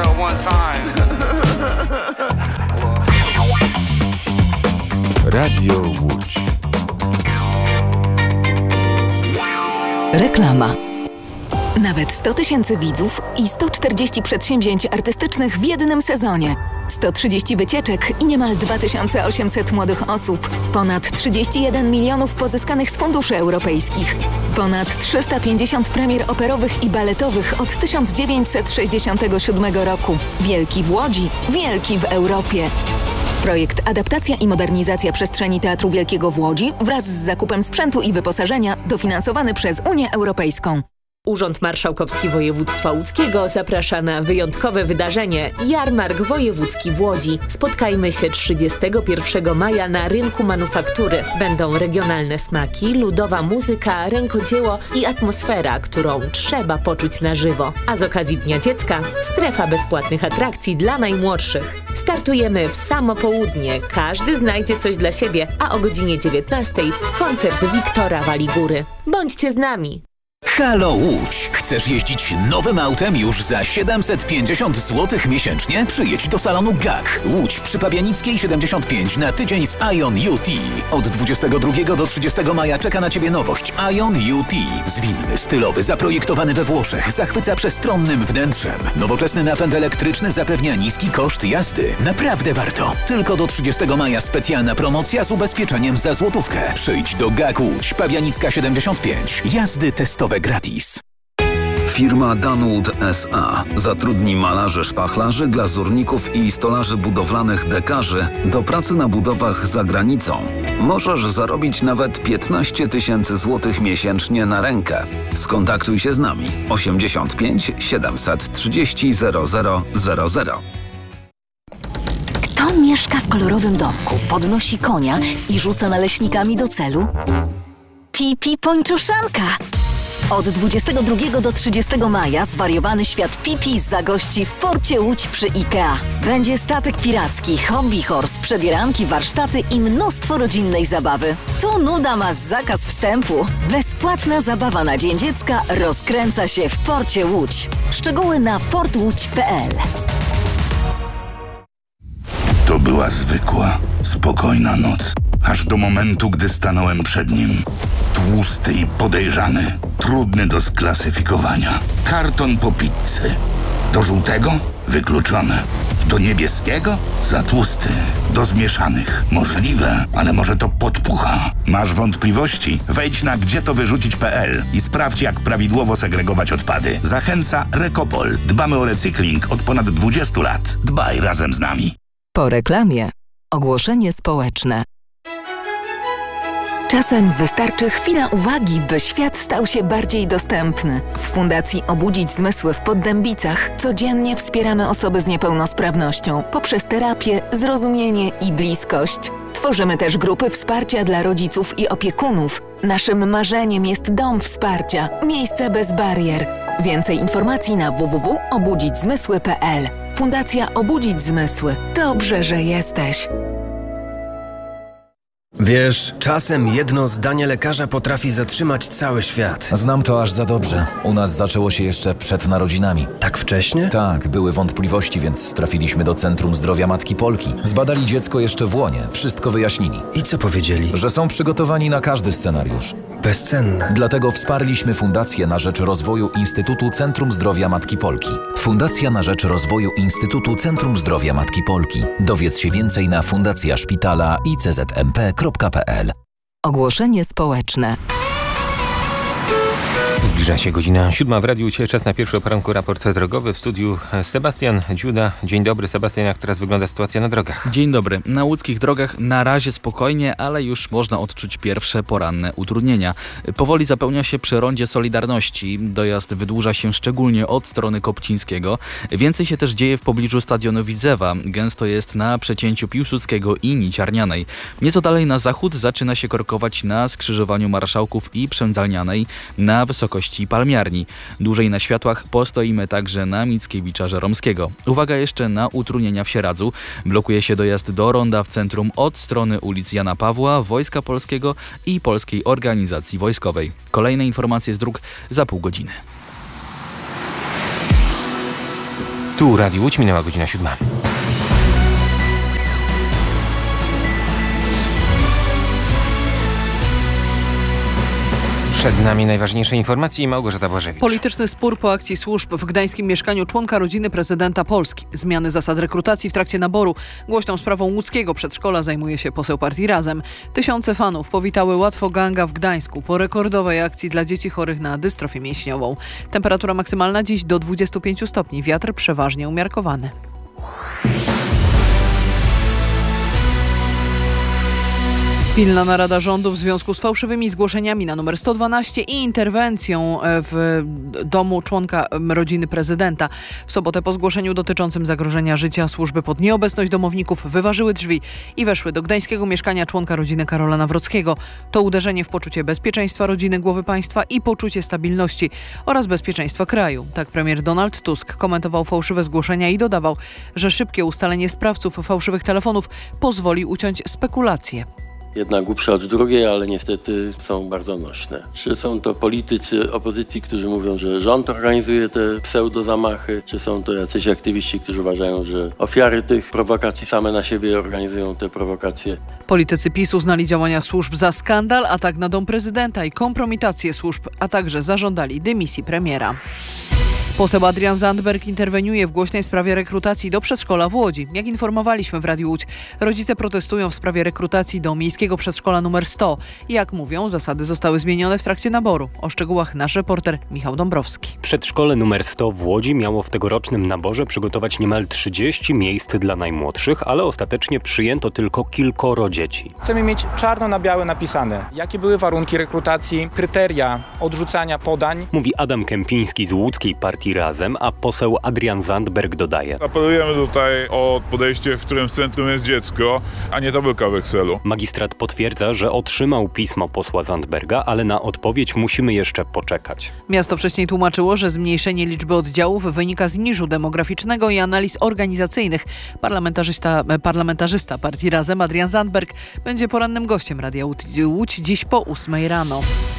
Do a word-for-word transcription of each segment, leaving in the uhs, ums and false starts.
girl one time. Radio Łódź. Reklama. Nawet sto tysięcy widzów i sto czterdzieści przedsięwzięć artystycznych w jednym sezonie. sto trzydzieści wycieczek i niemal dwa tysiące osiemset młodych osób. Ponad trzydzieści jeden milionów pozyskanych z funduszy europejskich. Ponad trzysta pięćdziesiąt premier operowych i baletowych od tysiąc dziewięćset sześćdziesiątego siódmego roku. Wielki w Łodzi, wielki w Europie. Projekt Adaptacja i modernizacja przestrzeni Teatru Wielkiego w Łodzi wraz z zakupem sprzętu i wyposażenia dofinansowany przez Unię Europejską. Urząd Marszałkowski Województwa Łódzkiego zaprasza na wyjątkowe wydarzenie Jarmark Wojewódzki w Łodzi. Spotkajmy się trzydziestego pierwszego maja na Rynku Manufaktury. Będą regionalne smaki, ludowa muzyka, rękodzieło i atmosfera, którą trzeba poczuć na żywo. A z okazji Dnia Dziecka strefa bezpłatnych atrakcji dla najmłodszych. Startujemy w samo południe. Każdy znajdzie coś dla siebie, a o godzinie dziewiętnastej koncert Wiktora Waligóry. Bądźcie z nami! Halo Łódź! Chcesz jeździć nowym autem już za siedemset pięćdziesiąt złotych miesięcznie? Przyjedź do salonu G A K. Łódź przy Pabianickiej siedemdziesiąt pięć na tydzień z Ion U T. Od dwudziestego drugiego do trzydziestego maja czeka na Ciebie nowość Ion U T. Zwinny, stylowy, zaprojektowany we Włoszech, zachwyca przestronnym wnętrzem. Nowoczesny napęd elektryczny zapewnia niski koszt jazdy. Naprawdę warto. Tylko do trzydziestego maja specjalna promocja z ubezpieczeniem za złotówkę. Przyjdź do G A K Łódź, Pabianicka siedemdziesiąt pięć. Jazdy testowe gratis. Firma Danwood S A zatrudni malarzy, szpachlarzy, glazurników i stolarzy budowlanych dekarzy do pracy na budowach za granicą. Możesz zarobić nawet piętnaście tysięcy złotych miesięcznie na rękę. Skontaktuj się z nami osiemdziesiąt pięć siedemset trzydzieści zero zero zero zero. Kto mieszka w kolorowym domku, podnosi konia i rzuca naleśnikami do celu? Pipi Pończuszanka! Od dwudziestego drugiego do trzydziestego maja zwariowany świat Pipi zagości w porcie Łódź przy IKEA. Będzie statek piracki, hobby horse, przebieranki, warsztaty i mnóstwo rodzinnej zabawy. Tu nuda ma zakaz wstępu. Bezpłatna zabawa na Dzień Dziecka rozkręca się w porcie Łódź. Szczegóły na port łódź kropka p l. To była zwykła, spokojna noc. Aż do momentu, gdy stanąłem przed nim. Tłusty i podejrzany. Trudny do sklasyfikowania. Karton po pizzy. Do żółtego? Wykluczone. Do niebieskiego? Za tłusty. Do zmieszanych? Możliwe, ale może to podpucha. Masz wątpliwości? Wejdź na gdzie to wyrzucić kropka p l i sprawdź, jak prawidłowo segregować odpady. Zachęca Rekopol. Dbamy o recykling od ponad dwudziestu lat. Dbaj razem z nami. Po reklamie ogłoszenie społeczne. Czasem wystarczy chwila uwagi, by świat stał się bardziej dostępny. W Fundacji Obudzić Zmysły w Poddębicach codziennie wspieramy osoby z niepełnosprawnością poprzez terapię, zrozumienie i bliskość. Tworzymy też grupy wsparcia dla rodziców i opiekunów. Naszym marzeniem jest dom wsparcia, miejsce bez barier. Więcej informacji na w w w kropka obudzić zmysły kropka p l. Fundacja Obudzić Zmysły. Dobrze, że jesteś. Wiesz, czasem jedno zdanie lekarza potrafi zatrzymać cały świat. Znam to aż za dobrze. U nas zaczęło się jeszcze przed narodzinami. Tak wcześnie? Tak, były wątpliwości, więc trafiliśmy do Centrum Zdrowia Matki Polki. Zbadali dziecko jeszcze w łonie, wszystko wyjaśnili. I co powiedzieli? Że są przygotowani na każdy scenariusz. Bezcenne. Dlatego wsparliśmy Fundację na rzecz rozwoju Instytutu Centrum Zdrowia Matki Polki. Fundacja na rzecz rozwoju Instytutu Centrum Zdrowia Matki Polki. Dowiedz się więcej na fundacja szpitala i c z m p kropka p l. Ogłoszenie społeczne. Zbliża się godzina siódma w Radiu Łódź. Czas na pierwszy o poranku raport drogowy. W studiu Sebastian Dziuda. Dzień dobry, Sebastian. Jak teraz wygląda sytuacja na drogach? Dzień dobry. Na łódzkich drogach na razie spokojnie, ale już można odczuć pierwsze poranne utrudnienia. Powoli zapełnia się przy rondzie Solidarności. Dojazd wydłuża się szczególnie od strony Kopcińskiego. Więcej się też dzieje w pobliżu stadionu Widzewa. Gęsto jest na przecięciu Piłsudskiego i Niciarnianej. Nieco dalej na zachód zaczyna się korkować na skrzyżowaniu Marszałków i Przędzalnianej na wysokości Palmiarni. Dłużej na światłach postoimy także na Mickiewicza Żeromskiego. Uwaga jeszcze na utrudnienia w Sieradzu. Blokuje się dojazd do ronda w centrum od strony ulic Jana Pawła, Wojska Polskiego i Polskiej Organizacji Wojskowej. Kolejne informacje z dróg za pół godziny. Tu Radio Łódź, minęła godzina siódma. Przed nami najważniejsze informacje i Małgorzata Błażewicz. Polityczny spór po akcji służb w gdańskim mieszkaniu członka rodziny prezydenta Polski. Zmiany zasad rekrutacji w trakcie naboru. Głośną sprawą łódzkiego przedszkola zajmuje się poseł partii Razem. Tysiące fanów powitały Łatwoganga w Gdańsku po rekordowej akcji dla dzieci chorych na dystrofię mięśniową. Temperatura maksymalna dziś do dwudziestu pięciu stopni. Wiatr przeważnie umiarkowany. Pilna narada rządu w związku z fałszywymi zgłoszeniami na numer sto dwanaście i interwencją w domu członka rodziny prezydenta. W sobotę po zgłoszeniu dotyczącym zagrożenia życia służby pod nieobecność domowników wyważyły drzwi i weszły do gdańskiego mieszkania członka rodziny Karola Nawrockiego. To uderzenie w poczucie bezpieczeństwa rodziny głowy państwa i poczucie stabilności oraz bezpieczeństwa kraju. Tak premier Donald Tusk komentował fałszywe zgłoszenia i dodawał, że szybkie ustalenie sprawców fałszywych telefonów pozwoli uciąć spekulacje. Jedna głupsza od drugiej, ale niestety są bardzo nośne. Czy są to politycy opozycji, którzy mówią, że rząd organizuje te pseudozamachy, czy są to jacyś aktywiści, którzy uważają, że ofiary tych prowokacji same na siebie organizują te prowokacje. Politycy PiS uznali działania służb za skandal, atak na dom prezydenta i kompromitację służb, a także zażądali dymisji premiera. Poseł Adrian Zandberg interweniuje w głośnej sprawie rekrutacji do przedszkola w Łodzi. Jak informowaliśmy w Radiu Łódź, rodzice protestują w sprawie rekrutacji do miejskiego przedszkola numer sto. Jak mówią, zasady zostały zmienione w trakcie naboru. O szczegółach nasz reporter Michał Dąbrowski. Przedszkole numer sto w Łodzi miało w tegorocznym naborze przygotować niemal trzydzieści miejsc dla najmłodszych, ale ostatecznie przyjęto tylko kilkoro dzieci. Chcemy mieć czarno na białe napisane, jakie były warunki rekrutacji, kryteria odrzucania podań. Mówi Adam Kępiński z łódzkiej partii Razem, a poseł Adrian Zandberg dodaje. Apelujemy tutaj o podejście, w którym w centrum jest dziecko, a nie tabelka w Excelu. Magistrat potwierdza, że otrzymał pismo posła Zandberga, ale na odpowiedź musimy jeszcze poczekać. Miasto wcześniej tłumaczyło, że zmniejszenie liczby oddziałów wynika z niżu demograficznego i analiz organizacyjnych. Parlamentarzysta, parlamentarzysta partii Razem Adrian Zandberg będzie porannym gościem Radia Łódź dziś po ósmej rano.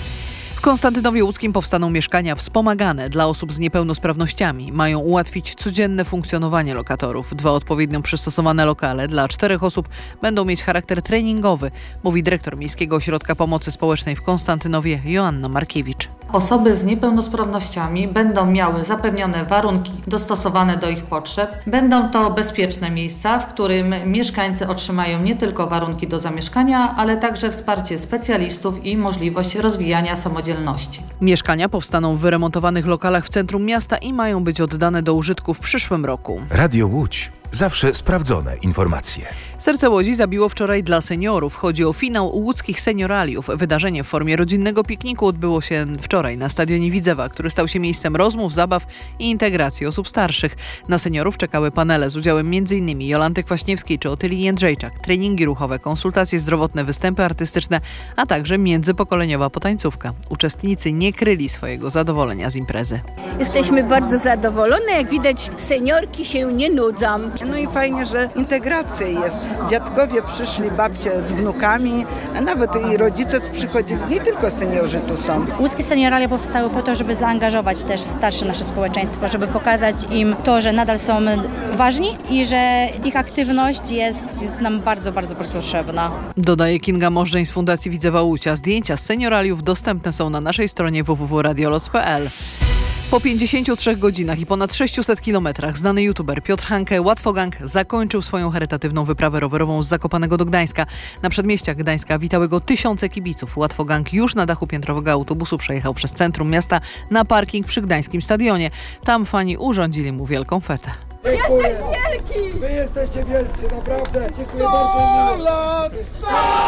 W Konstantynowie Łódzkim powstaną mieszkania wspomagane dla osób z niepełnosprawnościami. Mają ułatwić codzienne funkcjonowanie lokatorów. Dwa odpowiednio przystosowane lokale dla czterech osób będą mieć charakter treningowy, mówi dyrektor Miejskiego Ośrodka Pomocy Społecznej w Konstantynowie Joanna Markiewicz. Osoby z niepełnosprawnościami będą miały zapewnione warunki dostosowane do ich potrzeb. Będą to bezpieczne miejsca, w którym mieszkańcy otrzymają nie tylko warunki do zamieszkania, ale także wsparcie specjalistów i możliwość rozwijania samodzielności. Mieszkania powstaną w wyremontowanych lokalach w centrum miasta i mają być oddane do użytku w przyszłym roku. Radio Łódź. Zawsze sprawdzone informacje. Serce Łodzi zabiło wczoraj dla seniorów. Chodzi o finał łódzkich senioraliów. Wydarzenie w formie rodzinnego pikniku odbyło się wczoraj na stadionie Widzewa, który stał się miejscem rozmów, zabaw i integracji osób starszych. Na seniorów czekały panele z udziałem m.in. Jolanty Kwaśniewskiej czy Otylii Jędrzejczak, treningi ruchowe, konsultacje zdrowotne, występy artystyczne, a także międzypokoleniowa potańcówka. Uczestnicy nie kryli swojego zadowolenia z imprezy. Jesteśmy bardzo zadowolone. Jak widać, seniorki się nie nudzą. No i fajnie, że integracja jest. Dziadkowie przyszli, babcie z wnukami, a nawet i rodzice przychodzili. Nie tylko seniorzy tu są. Łódzkie seniorale powstały po to, żeby zaangażować też starsze nasze społeczeństwo, żeby pokazać im to, że nadal są ważni i że ich aktywność jest, jest nam bardzo, bardzo, bardzo potrzebna. Dodaje Kinga Możdżeń z Fundacji Widzewa Łódź. Zdjęcia z senioraliów dostępne są na naszej stronie w w w kropka radioloc kropka p l. Po pięćdziesięciu trzech godzinach i ponad sześciuset kilometrach znany youtuber Piotr Hanke Łatwogang zakończył swoją charytatywną wyprawę rowerową z Zakopanego do Gdańska. Na przedmieściach Gdańska witały go tysiące kibiców. Łatwogang już na dachu piętrowego autobusu przejechał przez centrum miasta na parking przy gdańskim stadionie. Tam fani urządzili mu wielką fetę. Dziękuję. Jesteś wielki! Wy jesteście wielcy, naprawdę. Dziękuję bardzo. sto lat! sto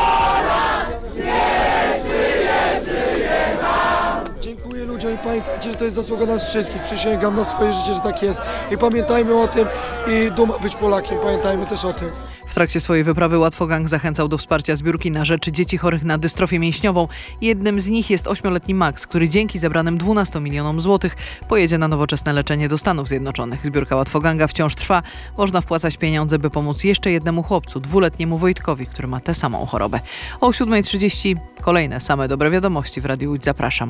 lat! Nie żyje, żyje nam! Dziękuję ludziom i pamiętajcie, że to jest zasługa nas wszystkich. Przysięgam na swoje życie, że tak jest. I pamiętajmy o tym i duma być Polakiem. Pamiętajmy też o tym. W trakcie swojej wyprawy Łatwogang zachęcał do wsparcia zbiórki na rzecz dzieci chorych na dystrofię mięśniową. Jednym z nich jest ośmioletni Max, który dzięki zebranym dwunastu milionom złotych pojedzie na nowoczesne leczenie do Stanów Zjednoczonych. Zbiórka Łatwoganga wciąż trwa. Można wpłacać pieniądze, by pomóc jeszcze jednemu chłopcu, dwuletniemu Wojtkowi, który ma tę samą chorobę. O siódma trzydzieści kolejne same dobre wiadomości w Radiu Łódź. Zapraszam.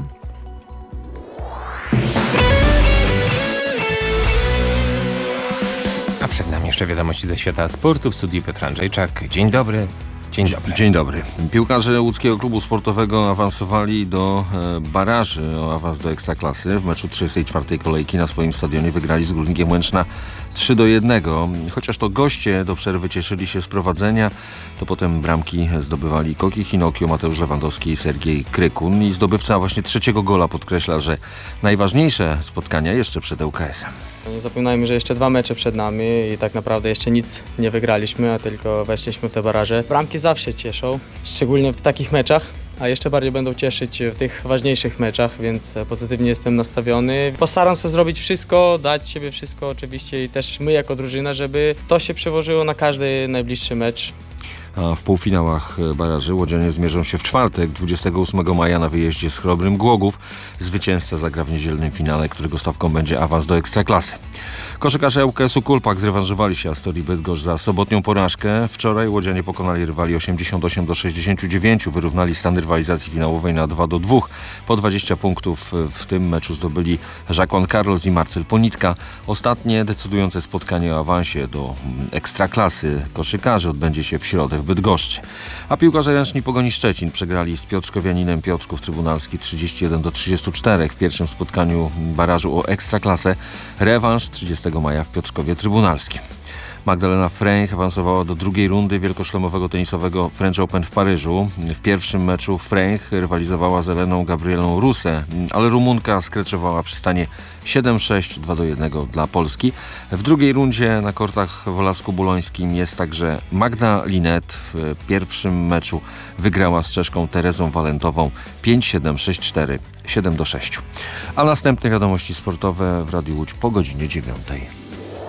Jeszcze wiadomości ze świata sportu w studiu Piotr Andrzejczak. Dzień dobry. Dzień dobry. Dzień dobry. Piłkarze łódzkiego klubu sportowego awansowali do e, baraży o awans do Ekstraklasy. W meczu trzydziestej czwartej kolejki na swoim stadionie wygrali z Górnikiem Łęczna trzy do jednego. Chociaż to goście do przerwy cieszyli się z prowadzenia, to potem bramki zdobywali Koki Hinokio, Mateusz Lewandowski i Sergiej Krykun. I zdobywca właśnie trzeciego gola podkreśla, że najważniejsze spotkania jeszcze przed L K S-em. Nie zapominajmy, że jeszcze dwa mecze przed nami i tak naprawdę jeszcze nic nie wygraliśmy, a tylko weszliśmy w te baraże. Bramki zawsze cieszą, szczególnie w takich meczach, a jeszcze bardziej będą cieszyć w tych ważniejszych meczach, więc pozytywnie jestem nastawiony. Postaram się zrobić wszystko, dać siebie wszystko oczywiście i też my jako drużyna, żeby to się przełożyło na każdy najbliższy mecz. A w półfinałach baraży łodzianie zmierzą się w czwartek, dwudziestego ósmego maja na wyjeździe z Chrobrym Głogów. Zwycięzca zagra w niedzielnym finale, którego stawką będzie awans do Ekstraklasy. Koszykarze L K S-u Kulpak zrewanżowali się Astorii Bydgoszcz za sobotnią porażkę. Wczoraj łodzianie pokonali rywali osiemdziesiąt osiem do sześćdziesięciu dziewięciu, wyrównali stan rywalizacji finałowej na dwa do dwóch. Po dwadzieścia punktów w tym meczu zdobyli Jacques Carlos i Marcel Ponitka. Ostatnie decydujące spotkanie o awansie do Ekstraklasy koszykarzy odbędzie się w środę w Bydgoszczy. A piłkarze ręczni Pogoni Szczecin przegrali z Piotrkowianinem Piotrków Trybunalski trzydzieści jeden do trzydziestu czterech w pierwszym spotkaniu barażu o Ekstraklasę. Rewanż trzydziestego maja w Piotrkowie Trybunalskim. Magdalena Fręch awansowała do drugiej rundy wielkoszlemowego tenisowego French Open w Paryżu. W pierwszym meczu Fręch rywalizowała z Eleną Gabrielą Ruse, ale Rumunka skreczowała przy stanie siedem sześć, dwa do jednego dla Polski. W drugiej rundzie na kortach w Olasku-Bulońskim jest także Magda Linet. W pierwszym meczu wygrała z Czeszką Terezą Walentową pięć siedem, sześć cztery, siedem do sześciu. A następne wiadomości sportowe w Radiu Łódź po godzinie dziewiątej.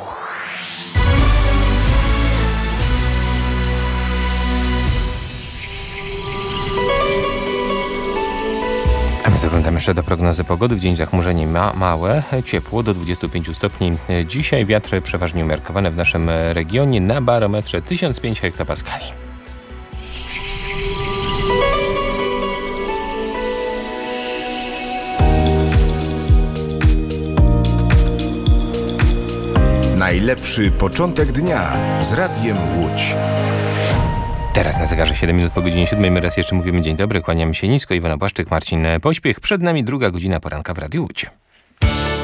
A my zaglądamy jeszcze do prognozy pogody. W dzień zachmurzenie ma małe, ciepło do dwudziestu pięciu stopni. Dzisiaj wiatry przeważnie umiarkowane w naszym regionie na barometrze tysiąc pięć hektopaskali. Najlepszy początek dnia z Radiem Łódź. Teraz na zegarze siedem minut po godzinie siódmej. My raz jeszcze mówimy dzień dobry, kłaniamy się nisko. Iwona Błaszczyk, Marcin Pośpiech. Przed nami druga godzina poranka w Radiu Łódź.